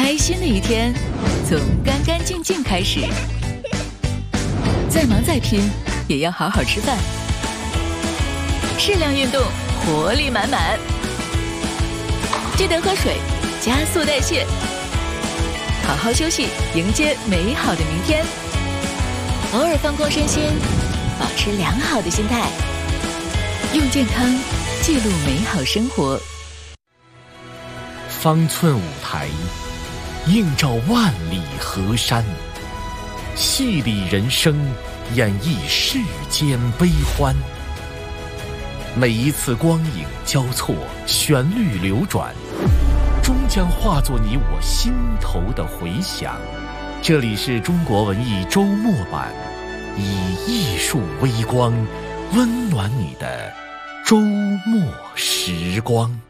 开心的一天从干干净净开始，再忙再拼也要好好吃饭，适量运动，活力满满。记得喝水，加速代谢，好好休息，迎接美好的明天。偶尔放空身心，保持良好的心态，用健康记录美好生活。 方寸舞台，映照万里河山，戏里人生，演绎世间悲欢。每一次光影交错，旋律流转，终将化作你我心头的回响。这里是中国文艺周末版，以艺术微光温暖你的周末时光。